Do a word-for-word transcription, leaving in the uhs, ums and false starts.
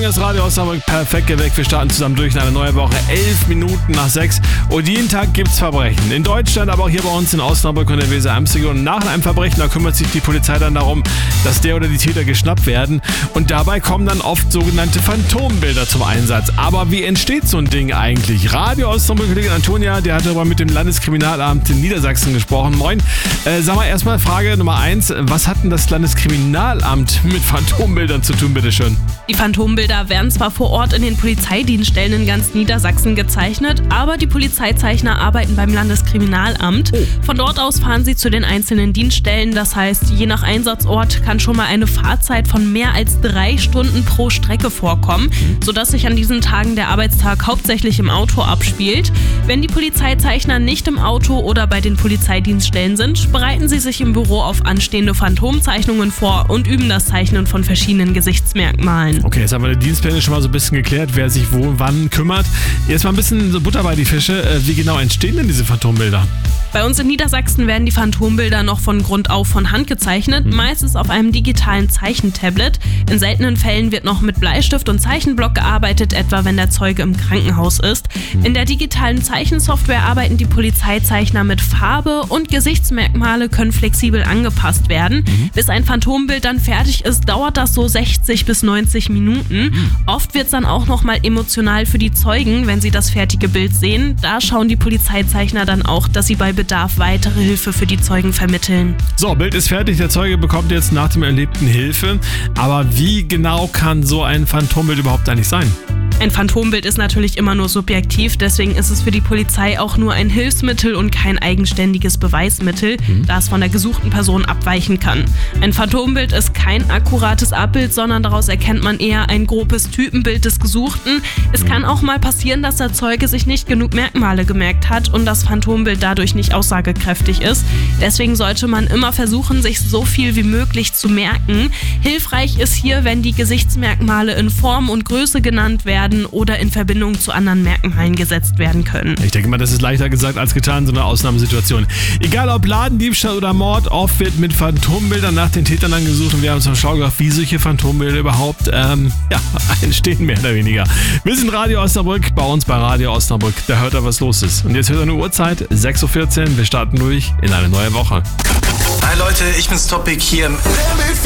Das Radio Osnabrück perfekt geweckt. Wir starten zusammen durch in eine neue Woche. Elf Minuten nach sechs. Und jeden Tag gibt's Verbrechen. In Deutschland, aber auch hier bei uns in Osnabrück und der Weser-Ems-Region. Nach einem Verbrechen, da kümmert sich die Polizei dann darum, dass der oder die Täter geschnappt werden. Und dabei kommen dann oft sogenannte Phantombilder zum Einsatz. Aber wie entsteht so ein Ding eigentlich? Radio Osnabrück-Kollegin Antonia, der hat darüber mit dem Landeskriminalamt in Niedersachsen gesprochen. Moin. Äh, sag mal erstmal Frage Nummer eins. Was hat denn das Landeskriminalamt mit Phantombildern zu tun, bitteschön? Die Phantombilder werden zwar vor Ort in den Polizeidienststellen in ganz Niedersachsen gezeichnet, aber die Polizeizeichner arbeiten beim Landeskriminalamt. Von dort aus fahren sie zu den einzelnen Dienststellen. Das heißt, je nach Einsatzort kann schon mal eine Fahrzeit von mehr als drei Stunden pro Strecke vorkommen, sodass sich an diesen Tagen der Arbeitstag hauptsächlich im Auto abspielt. Wenn die Polizeizeichner nicht im Auto oder bei den Polizeidienststellen sind, bereiten sie sich im Büro auf anstehende Phantomzeichnungen vor und üben das Zeichnen von verschiedenen Gesichtsmerkmalen. Okay, jetzt haben wir die Dienstpläne schon mal so ein bisschen geklärt, wer sich wo wann kümmert. Jetzt mal ein bisschen so Butter bei die Fische. Wie genau entstehen denn diese Phantombilder? Bei uns in Niedersachsen werden die Phantombilder noch von Grund auf von Hand gezeichnet, mhm. meistens auf einem digitalen Zeichentablet. In seltenen Fällen wird noch mit Bleistift und Zeichenblock gearbeitet, etwa wenn der Zeuge im Krankenhaus ist. Mhm. In der digitalen Zeichensoftware arbeiten die Polizeizeichner mit Farbe und Gesichtsmerkmale können flexibel angepasst werden. Mhm. Bis ein Phantombild dann fertig ist, dauert das so sechzig bis neunzig Minuten. Mhm. Oft wird es dann auch noch mal emotional für die Zeugen, wenn sie das fertige Bild sehen. Da schauen die Polizeizeichner dann auch, dass sie bei Bedarf weitere Hilfe für die Zeugen vermitteln. So, Bild ist fertig. Der Zeuge bekommt jetzt nach dem Erlebten Hilfe. Aber wie genau kann so ein Phantombild überhaupt eigentlich sein? Ein Phantombild ist natürlich immer nur subjektiv, deswegen ist es für die Polizei auch nur ein Hilfsmittel und kein eigenständiges Beweismittel, mhm. da es von der gesuchten Person abweichen kann. Ein Phantombild ist kein akkurates Abbild, sondern daraus erkennt man eher ein grobes Typenbild des Gesuchten. Es mhm. kann auch mal passieren, dass der Zeuge sich nicht genug Merkmale gemerkt hat und das Phantombild dadurch nicht aussagekräftig ist. Deswegen sollte man immer versuchen, sich so viel wie möglich zu merken. Hilfreich ist hier, wenn die Gesichtsmerkmale in Form und Größe genannt werden oder in Verbindung zu anderen Merkmalen gesetzt werden können. Ich denke mal, das ist leichter gesagt als getan, so eine Ausnahmesituation. Egal ob Ladendiebstahl oder Mord, oft wird mit Phantombildern nach den Tätern dann gesucht und wir haben uns mal schlau gemacht, wie solche Phantombilder überhaupt ähm, ja, entstehen, mehr oder weniger. Wir sind Radio Osnabrück, bei uns bei Radio Osnabrück, da hört er, was los ist. Und jetzt hört er eine Uhrzeit, sechs Uhr vierzehn, wir starten durch in eine neue Woche. Hi Leute, ich bin's Topic hier.